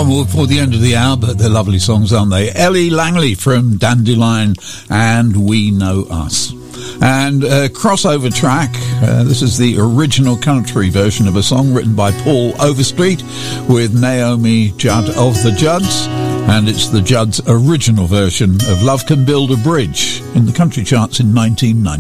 One more before the end of the hour, but they're lovely songs, aren't they? Ellie Langley from Dandelion and We Know Us. And crossover track, this is the original country version of a song written by Paul Overstreet with Naomi Judd of the Judds, and it's the Judds' original version of Love Can Build a Bridge in the country charts in 1990.